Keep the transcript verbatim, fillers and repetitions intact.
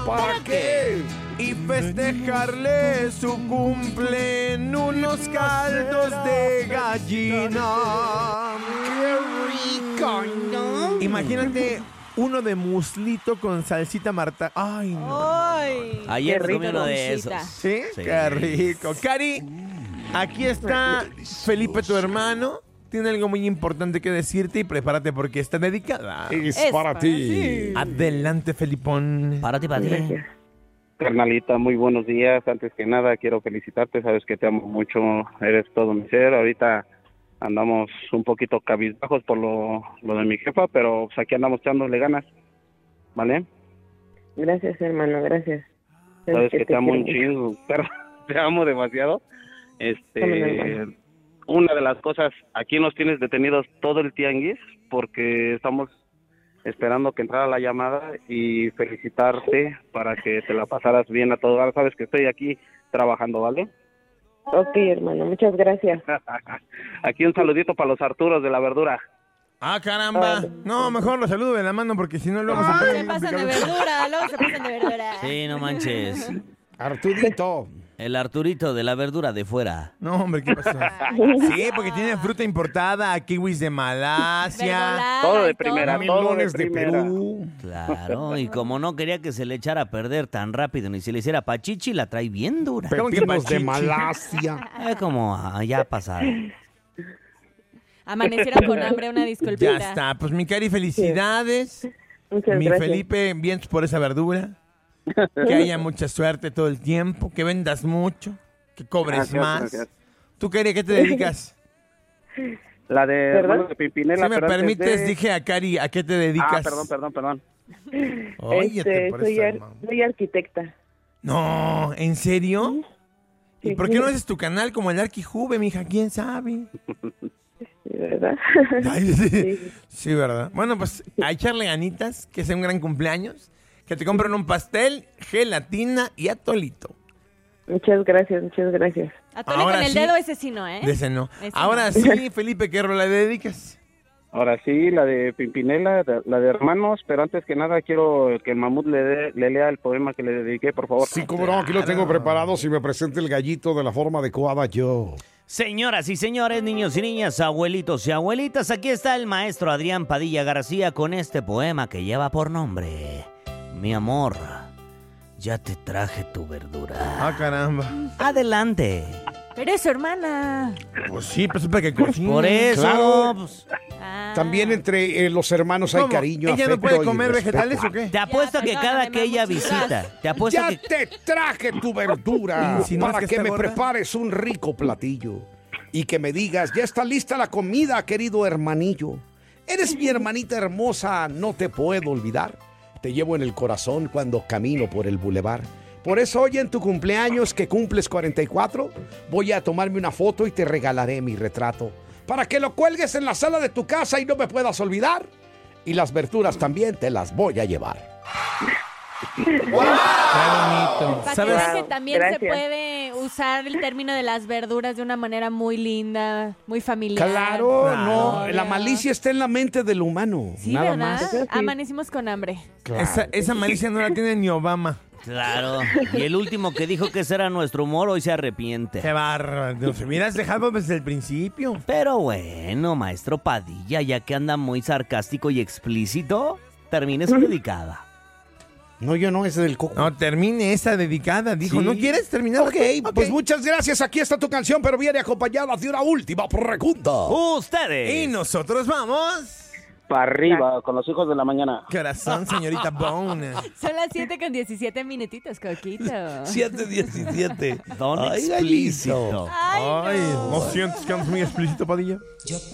¿Para qué? Y festejarle su cumple en unos caldos de gallina. ¡Qué rico, ¿no? Imagínate uno de muslito con salsita Marta. Ay, no. Ay, Ayer qué comí uno de rico. esos. ¿Sí? Sí. Qué rico. Cari, aquí está Felipe, tu hermano. Tiene algo muy importante que decirte y prepárate porque está dedicada. Es, Es para para ti. ti. Adelante, Felipón. Para ti, para ti. Gracias. Carnalita, muy buenos días. Antes que nada, quiero felicitarte. Sabes que te amo mucho. Eres todo mi ser. Ahorita andamos un poquito cabizbajos por lo, lo de mi jefa, pero pues aquí andamos echándole ganas. ¿Vale? Gracias, hermano, gracias. Sabes que te amo un quiero chingo, pero te amo demasiado. Dame Este, la mano. una de las cosas, aquí nos tienes detenidos todo el tianguis porque estamos esperando que entrara la llamada y felicitarte para que te la pasaras bien a todo. Ahora sabes que estoy aquí trabajando, ¿vale? Ok, hermano, muchas gracias. Aquí un saludito para los Arturos de la verdura. Ah, caramba. No, mejor lo saludo de la mano porque si no luego No, se se pasan de verdura, luego se pasan de verdura. Sí, no manches. Arturito. El Arturito de la verdura de fuera. No, hombre, ¿qué pasó? Sí, porque tiene fruta importada, kiwis de Malasia. Verdolaga Todo de y primera, todo. todo de Melones de primera. Perú. Claro, y como no quería que se le echara a perder tan rápido ni se le hiciera pachichi, la trae bien dura. ¿Cómo que Pepinos de pachichi? Malasia. Es como ah, ya pasado. Amanecieron con hambre, una disculpita. Ya está. Pues mi Cari, felicidades. Muchas Mi gracias. Felipe, vientos por esa verdura. Que haya mucha suerte todo el tiempo. Que vendas mucho. Que cobres Gracias, más. gracias. ¿Tú, Cari, a qué te dedicas? La de ¿Perdón? hermanos de Pimpinela. Si me pero antes permites, de- dije a Cari, ¿a qué te dedicas? Ah, perdón, perdón, perdón. Óyete, Este, por soy, esa ar- mamá. soy arquitecta. No, ¿en serio? ¿Y Sí. por qué no haces tu canal como el Arquijube, mija? ¿Quién sabe? Sí, ¿verdad? Ay, sí. Sí. Sí, ¿verdad? Bueno, pues a echarle ganitas, que sea un gran cumpleaños, que te compren un pastel, gelatina y atolito. Muchas gracias, muchas gracias. Atole Ahora con el sí. dedo, ese sí no, ¿eh? De ese no. Ese Ahora no. sí, Felipe, ¿qué rola le dedicas? Ahora sí, la de Pimpinela, de- la de hermanos, pero antes que nada quiero que el mamut le, dé- le lea el poema que le dediqué, por favor. Sí, como no, aquí lo tengo preparado. Si me presenta el gallito de la forma adecuada, yo. Señoras y señores, niños y niñas, abuelitos y abuelitas, aquí está el maestro Adrián Padilla García con este poema que lleva por nombre Mi amor, ya te traje tu verdura. Ah, caramba. Adelante. Eres su hermana. Pues sí, pues para que cocine. Por eso, Claro. pues, Ah. También entre eh, los hermanos hay ¿Cómo? cariño, ¿Ella no afecto puede y comer respeto. vegetales o qué? te apuesto Ya, que cada perdóname, que ella mamuchitas. visita, te apuesto Ya que te traje tu verdura ¿Y si no es para que que, está me gorda? prepares un rico platillo y que me digas, ya está lista la comida, querido hermanillo. Eres mi hermanita hermosa, no te puedo olvidar. Te llevo en el corazón cuando camino por el bulevar. Por eso hoy en tu cumpleaños que cumples cuarenta y cuatro, voy a tomarme una foto y te regalaré mi retrato para que lo cuelgues en la sala de tu casa y no me puedas olvidar. Y las verduras también te las voy a llevar. Qué bonito. Para que ¿Sabes? vean que también Gracias. se puede usar el término de las verduras de una manera muy linda, muy familiar. Claro, Claro. no, la malicia está en la mente del humano, Sí, nada ¿verdad? más. Eso sí. Amanecimos con hambre. Claro. Esa, esa malicia no la tiene ni Obama. claro. Y el último que dijo que ese era nuestro humor hoy se arrepiente. Qué bárbaro. Nos hubieras dejado desde el principio. Pero bueno, maestro Padilla, ya que anda muy sarcástico y explícito, termine su dedicada. No, yo no, ese del coco. No, termine esa dedicada. Dijo, Sí. ¿no quieres terminar? Ok, pues muchas gracias. Aquí está tu canción, pero viene acompañada de una última pregunta. Ustedes. Y nosotros vamos. Para arriba, con los hijos de la mañana. Corazón, señorita Bone. Son las siete con diecisiete minutitos, Coquito. siete diecisiete. Don Ay, explícito. gallito. Ay, Ay, no. ¿no sientes que andas muy explícito, Padilla?